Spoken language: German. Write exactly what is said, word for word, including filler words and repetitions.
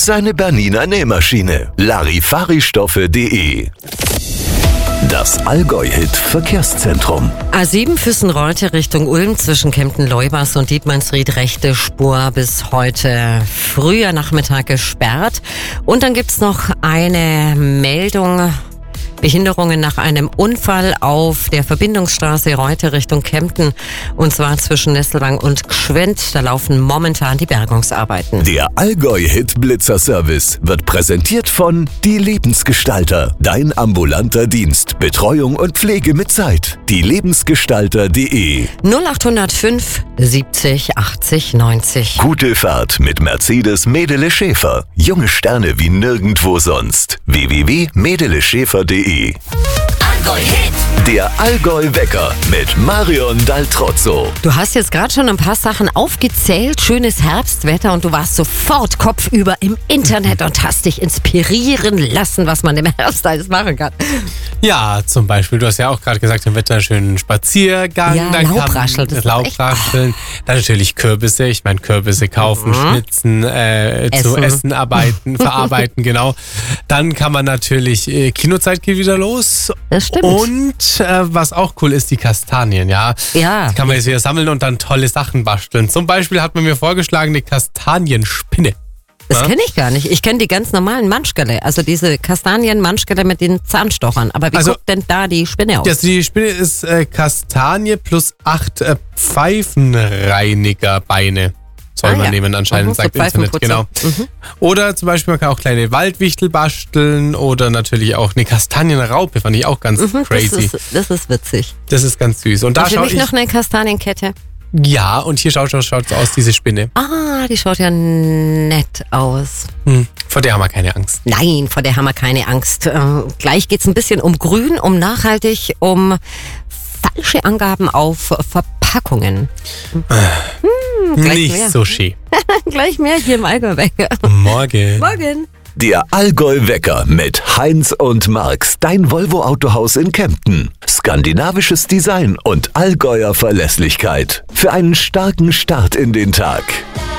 seine Bernina Nähmaschine. Larifari-Stoffe punkt de. Das Allgäu-Hit Verkehrszentrum. A sieben Füssen-Reutte Richtung Ulm zwischen Kempten-Leubers und Dietmannsried, rechte Spur bis heute früher Nachmittag gesperrt. Und dann gibt's noch eine Meldung: Behinderungen nach einem Unfall auf der Verbindungsstraße Reutte Richtung Kempten, und zwar zwischen Nesselwang und Gschwend. Da laufen momentan die Bergungsarbeiten. Der Allgäu-Hit Blitzer-Service wird präsentiert von Die Lebensgestalter. Dein ambulanter Dienst. Betreuung und Pflege mit Zeit. Die Lebensgestalter punkt de. null acht null fünf siebzig achtzig neunzig. Gute Fahrt mit Mercedes Medele Schäfer. Junge Sterne wie nirgendwo sonst. w w w punkt medele schäfer punkt de. Allgäu-Hit. Der Allgäu-Wecker mit Marion Daltrozzo. Du hast jetzt gerade schon ein paar Sachen aufgezählt. Schönes Herbstwetter und du warst sofort kopfüber im Internet und hast dich inspirieren lassen, was man im Herbst alles machen kann. Ja, zum Beispiel, du hast ja auch gerade gesagt, im Wetter einen schönen Spaziergang. Ja, dann Laubrascheln, kann das Laubrascheln. Dann natürlich Kürbisse. Ich meine, Kürbisse kaufen, Mhm. schnitzen, äh, zu Essen. Essen arbeiten, verarbeiten, genau. Dann kann man natürlich, äh, Kinozeit geht wieder los. Das stimmt. Und äh, was auch cool ist, die Kastanien, ja. Ja. Die kann man jetzt wieder sammeln und dann tolle Sachen basteln. Zum Beispiel hat man mir vorgeschlagen, eine Kastanienspinne. Das Ja? kenne ich gar nicht. Ich kenne die ganz normalen Manschgele, also diese Kastanien-Manschgele mit den Zahnstochern. Aber wie Also- guckt denn da die Spinne aus? Ja, die Spinne ist äh, Kastanie plus acht äh, Pfeifenreinigerbeine. Soll Ah, man ja. nehmen anscheinend, Mhm, so sagt Internet, Pfeifenputzer. genau. Mhm. Oder zum Beispiel, man kann auch kleine Waldwichtel basteln oder natürlich auch eine Kastanienraupe, fand ich auch ganz Mhm, crazy. Das ist, das ist witzig. Das ist ganz süß. Und da Und für schaue mich ich, noch eine Kastanienkette. ja, und hier schaut es schaut, aus, diese Spinne. Ah, die schaut ja nett aus. Hm, vor der haben wir keine Angst. Nein, vor der haben wir keine Angst. Äh, gleich geht's ein bisschen um Grün, um nachhaltig, um falsche Angaben auf Verpackungen. Hm, gleich Nicht mehr. so schön. Gleich mehr hier im Allgäu-Wecker. Morgen. Morgen. Der Allgäu-Wecker mit Heinz und Marx. Dein Volvo-Autohaus in Kempten. Skandinavisches Design und Allgäuer Verlässlichkeit. Für einen starken Start in den Tag.